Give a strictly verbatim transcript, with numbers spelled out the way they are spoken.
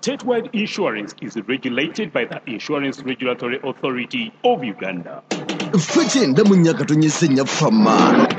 Statewide insurance is regulated by the Insurance Regulatory Authority of Uganda. Fete ndamunyaka tonyesenya fama.